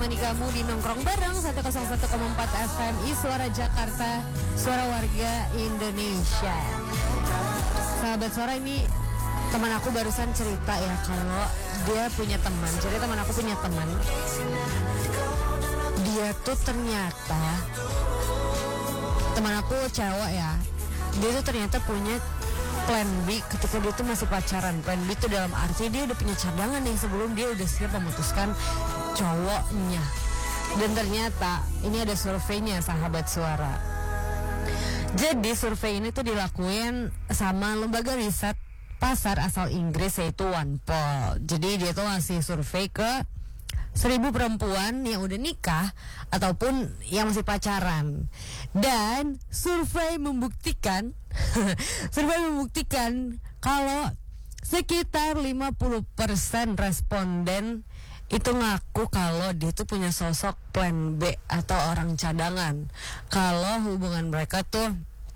menemani kamu di Nongkrong Bareng 101,4 FMI Suara Jakarta, Suara Warga Indonesia. Sahabat suara, ini teman aku barusan cerita ya kalau dia punya teman. Jadi teman aku punya teman. Dia tuh ternyata, teman aku cewek ya, dia tuh ternyata punya plan B ketika dia tuh masih pacaran. Plan B itu dalam arti dia udah punya cadangan nih sebelum dia udah siap memutuskan cowoknya. Dan ternyata ini ada surveinya, sahabat suara. Jadi survei ini tuh dilakuin sama lembaga riset pasar asal Inggris yaitu OnePoll. Jadi dia tuh ngasih survei ke 1.000 perempuan yang udah nikah ataupun yang masih pacaran. Dan survei membuktikan kalau sekitar 50% responden itu ngaku kalau dia tuh punya sosok plan B atau orang cadangan. Kalau hubungan mereka tuh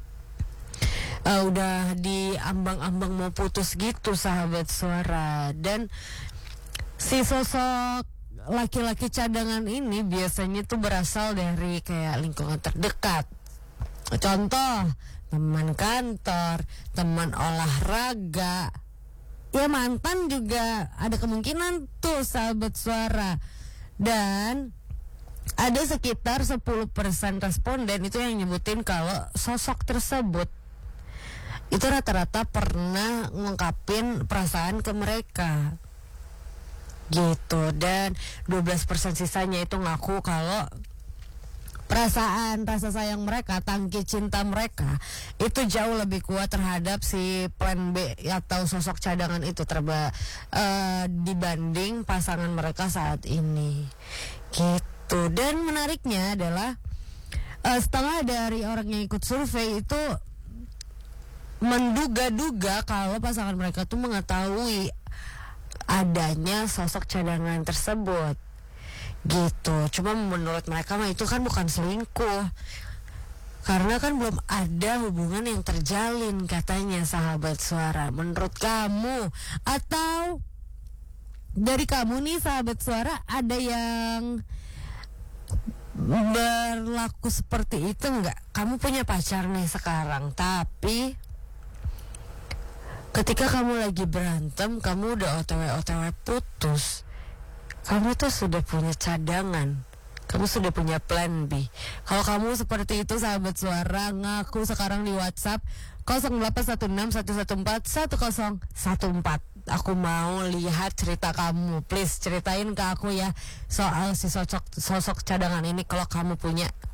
udah di ambang-ambang mau putus gitu, sahabat suara. Dan si sosok laki-laki cadangan ini biasanya tuh berasal dari kayak lingkungan terdekat. Contoh, teman kantor, teman olahraga. Ya mantan juga ada kemungkinan tuh, sahabat suara. Dan ada sekitar 10% responden itu yang nyebutin kalau sosok tersebut itu rata-rata pernah ngungkapin perasaan ke mereka gitu. Dan 12% sisanya itu ngaku kalau perasaan, rasa sayang mereka, tangki cinta mereka itu jauh lebih kuat terhadap si plan B atau sosok cadangan itu dibanding pasangan mereka saat ini gitu. Dan menariknya adalah setengah dari orang yang ikut survei itu menduga-duga kalau pasangan mereka tuh mengetahui adanya sosok cadangan tersebut gitu. Cuma menurut mereka mah itu kan bukan selingkuh, karena kan belum ada hubungan yang terjalin katanya, sahabat suara. Menurut kamu atau dari kamu nih, sahabat suara, ada yang berlaku seperti itu enggak? Kamu punya pacar nih sekarang, tapi ketika kamu lagi berantem, kamu udah otw putus, kamu tuh sudah punya cadangan, kamu sudah punya plan B. Kalau kamu seperti itu, sahabat suara, ngaku sekarang di WhatsApp 0816114114. Aku mau lihat cerita kamu. Please ceritain ke aku ya soal si sosok cadangan ini kalau kamu punya.